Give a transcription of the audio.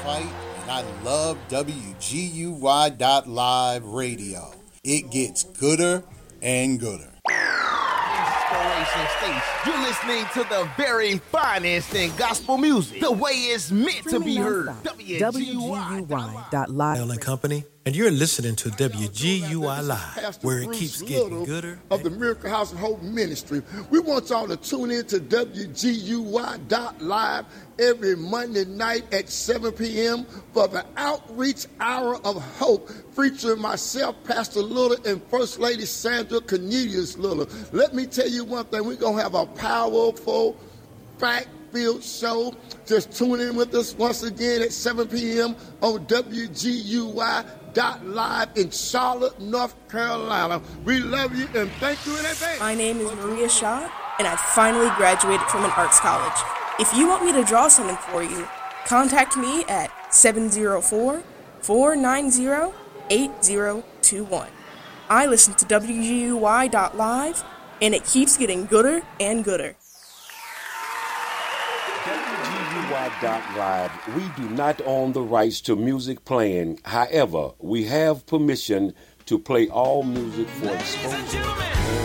fight, and I love WGUY.live radio. It gets gooder and gooder. Inspiration Station. You're listening to the very finest in gospel music, the way it's meant to be heard. WGUY.live and Company, and you're listening to WGUY Live, where it keeps getting gooder. Of the Miracle House of Hope Ministry. We want y'all to tune in to WGUY.live every Monday night at 7 p.m. for the Outreach Hour of Hope, featuring myself, Pastor Little, and First Lady Sandra Cornelius Little. Let me tell you one thing, we're going to have a powerful, fact-filled show. Just tune in with us once again at 7 p.m. on WGUY.live in Charlotte, North Carolina. We love you and thank you in advance. My name is Maria Shaw, and I finally graduated from an arts college. If you want me to draw something for you, contact me at 704-490-8021. I listen to WGUY.live, and it keeps getting gooder and gooder. WGUY.live, we do not own the rights to music playing. However, we have permission to play all music for exposure.